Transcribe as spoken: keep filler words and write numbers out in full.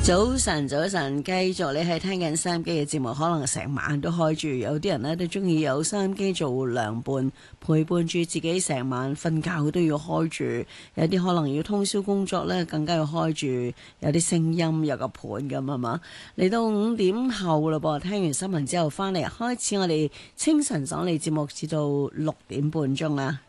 早晨，早晨，繼續你係聽緊收音機嘅節目，可能成晚都開住，有啲人呢都中意有收音機做良伴，陪伴住自己成晚瞓覺都要開住，有啲可能要通宵工作呢，更加要開住，有啲聲音有個盤咁係嘛。嚟到五點後嘞噃，聽完新聞之後翻嚟，開始我哋清晨爽利節目，至到六點半鐘啦。